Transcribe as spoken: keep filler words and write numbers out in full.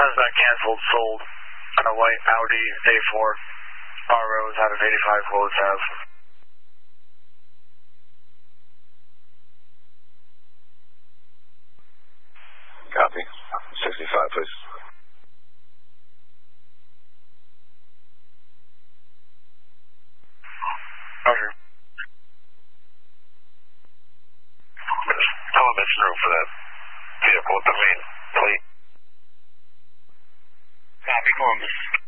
Has been canceled, sold on a white Audi A four. R Os out of eighty-five Willis Ave. Copy. sixty-five, please. Roger. Tell him it's through for that vehicle with the main plate. Copy, Columbus.